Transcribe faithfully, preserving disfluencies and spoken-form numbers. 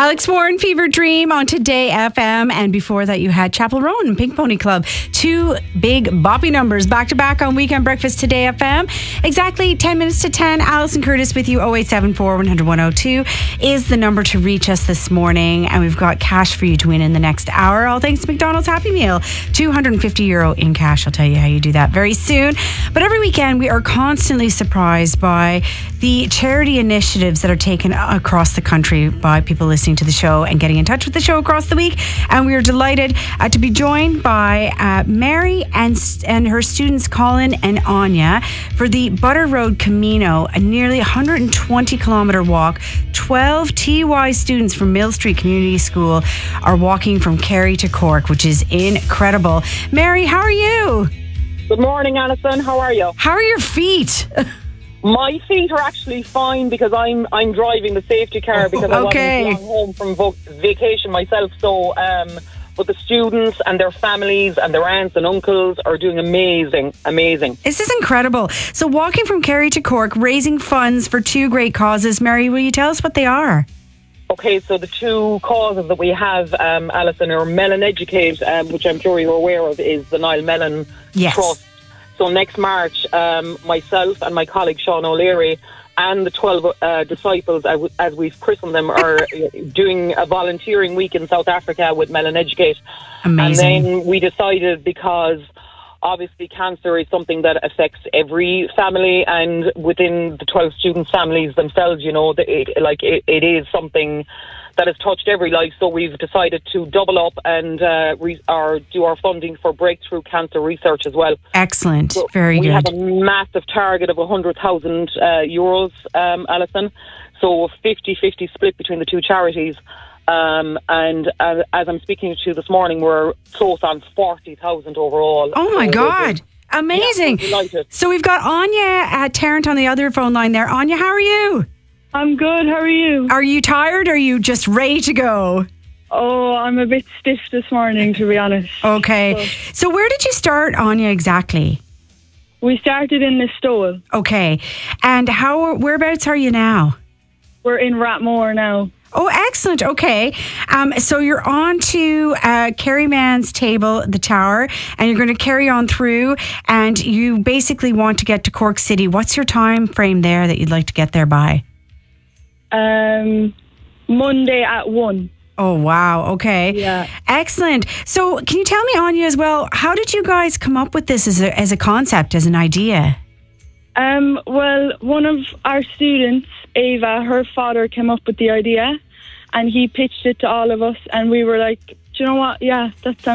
Alex Warren, Fever Dream on Today F M. And before that, you had Chapel Roan and Pink Pony Club. Two big boppy numbers back to back on Weekend Breakfast Today F M. Exactly ten minutes to ten. Alison Curtis with you. oh eight seven four, one hundred, one oh two is the number to reach us this morning. And we've got cash for you to win in the next hour. All thanks to McDonald's Happy Meal. two hundred fifty euro in cash. I'll tell you how you do that very soon. But every weekend, we are constantly surprised by the charity initiatives that are taken across the country by people listening to the show and getting in touch with the show across the week. And we are delighted uh, to be joined by uh, Mary and and her students Colin and Anya for the Butter Road Camino, a nearly one hundred twenty kilometre walk. twelve T Y students from Mill Street Community School are walking from Kerry to Cork, which is incredible. Mary, how are you? Good morning, Alison. How are you? How are your feet? My feet are actually fine because I'm I'm driving the safety car because I Okay. wasn't long home from vo- vacation myself. So, um, but the students and their families and their aunts and uncles are doing amazing, amazing. This is incredible. So walking from Kerry to Cork, raising funds for two great causes. Mary, will you tell us what they are? Okay, so the two causes that we have, um, Alison, are Mellon Educate, um, which I'm sure you're aware of, is the Niall Mellon Yes. Trust. So next March, um, myself and my colleague Sean O'Leary and the twelve uh, disciples, as as we've christened them, are doing a volunteering week in South Africa with Mellon Educate. Amazing. And then we decided, because obviously cancer is something that affects every family, and within the twelve students' families themselves, you know, it, like it, it is something that has touched every life. So we've decided to double up and uh, re- or do our funding for breakthrough cancer research as well. Excellent. So Very we good. have a massive target of one hundred thousand uh, euros, um, Alison. So fifty-fifty split between the two charities. Um, and uh, as I'm speaking to you this morning, we're close on forty thousand overall. Oh my So God. Amazing. Yeah, we're delighted. So we've got Anya uh, Tarrant on the other phone line there. Anya, how are you? I'm good. How are you? Are you tired or are you just ready to go? Oh, I'm a bit stiff this morning, to be honest. Okay. So where did you start, Anya, exactly? We started in Listowel. Okay. And how? Whereabouts are you now? We're in Ratmore now. Oh, excellent. Okay. Um, so you're on to uh, Kerry Man's Table, the tower, and you're going to carry on through, and you basically want to get to Cork City. What's your time frame there that you'd like to get there by? Um, Monday at one. Oh, wow. Okay. Yeah. Excellent. So can you tell me, Anya, as well, how did you guys come up with this as a, as a concept, as an idea? Um, well, one of our students, Ava, her father came up with the idea, and he pitched it to all of us, and we were like, do you know what? Yeah, that sounds